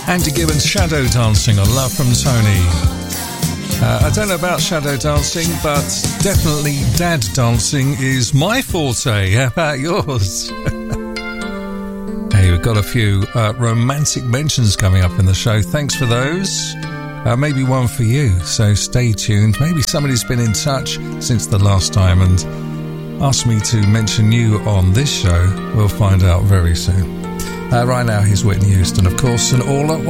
Andy Gibbons, Shadow Dancing on Love from Tony. I don't know about shadow dancing, but definitely dad dancing is my forte. How about yours? Hey, we've got a few romantic mentions coming up in the show. Thanks for those. Maybe one for you, so stay tuned. Maybe somebody's been in touch since the last time and asked me to mention you on this show. We'll find out very soon. Right now, here's Whitney Houston, of course, and All at Once.